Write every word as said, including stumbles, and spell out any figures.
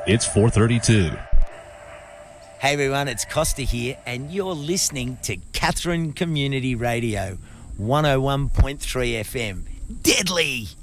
It's four thirty-two. Hey everyone, it's Costa here, and you're listening to Catherine Community Radio, one oh one point three F M. Deadly!